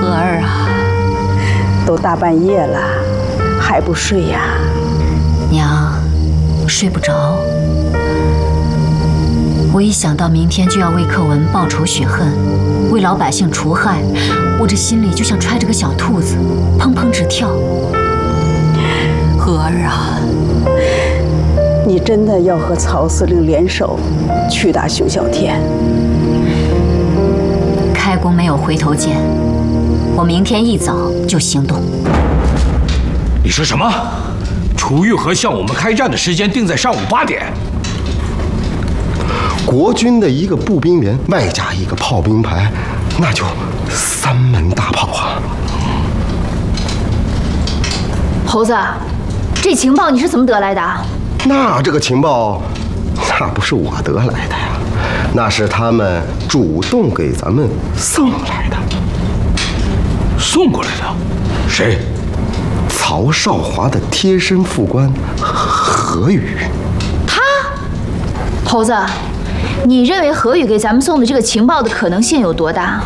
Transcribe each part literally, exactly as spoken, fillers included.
和儿啊， 都大半夜了，还不睡呀？ 娘，睡不着。我一想到明天就要为克文报仇雪恨，为老百姓除害，我这心里就像揣着个小兔子，砰砰直跳。和儿啊， 你真的要和曹司令联手去打熊啸天？ 开弓没有回头箭，我明天一早就行动。 你说什么？楚玉和向我们开战的时间定在上午八点。 国军的一个步兵连，外加一个炮兵排，那就三门大炮啊！ 猴子，这情报你是怎么得来的？ 那这个情报，那不是我得来的呀，那是他们主动给咱们送来的。 送过来的？谁？ 曹少华的贴身副官何宇。 他？猴子，你认为何宇给咱们送的这个情报的可能性有多大？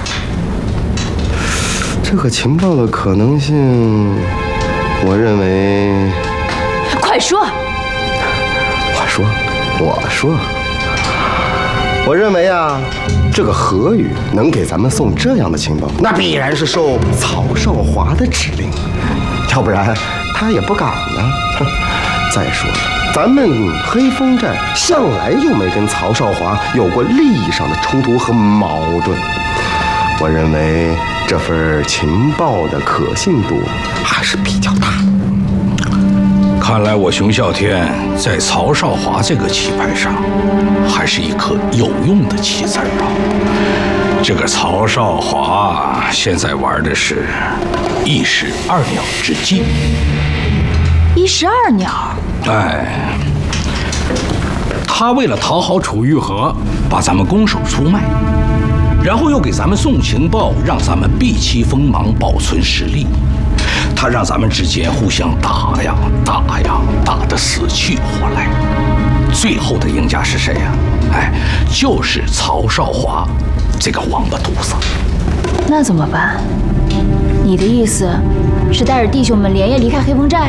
这个情报的可能性，我认为…… 快说！ 我说，我说，我认为啊，这个何宇能给咱们送这样的情报，那必然是受曹少华的指令，要不然他也不敢呢。再说了，咱们黑风寨向来就没跟曹少华有过利益上的冲突和矛盾。我认为这份情报的可信度还是比较大的。 看来我熊啸天在曹少华这个棋盘上，还是一颗有用的棋子啊！这个曹少华现在玩的是一石二鸟之计。 一石二鸟？ 哎，他为了讨好楚玉和，把咱们攻守出卖，然后又给咱们送情报，让咱们避其锋芒，保存实力。他让咱们之间互相打呀打呀，打得死去活来。最后的赢家是谁呀？哎，就是曹少华这个王八犊子。 那怎么办？你的意思是带着弟兄们连夜离开黑风寨？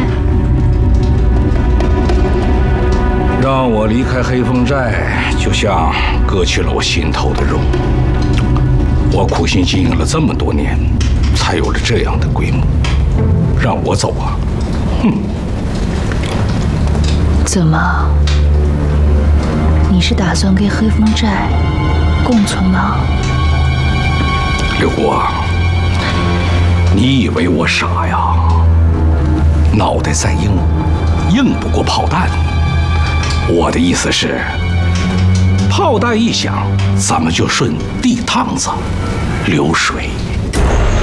让我离开黑风寨，就像割去了我心头的肉。我苦心经营了这么多年，才有了这样的规模。让我走啊！哼！ 怎么？你是打算跟黑风寨共存吗？ 刘国，你以为我傻呀？脑袋再硬，硬不过炮弹。我的意思是，炮弹一响，咱们就顺地趟子流水。